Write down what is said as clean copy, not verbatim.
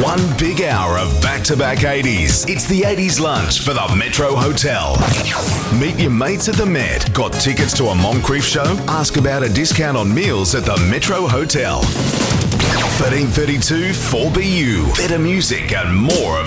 One big hour of back-to-back 80s. It's the 80s lunch for the Metro Hotel. Meet your mates at the Met. Got tickets to a Moncrief show? Ask about a discount on meals at the Metro Hotel. 1332 4BU. Better music and more of